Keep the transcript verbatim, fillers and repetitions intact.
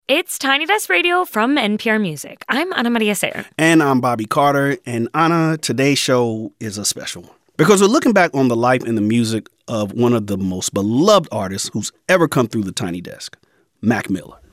It's Tiny Desk Radio from N P R Music. I'm Ana Maria Sayer. And I'm Bobby Carter. And Ana, today's show is a special one because we're looking back on the life and the music of one of the most beloved artists who's ever come through the Tiny Desk, Mac Miller.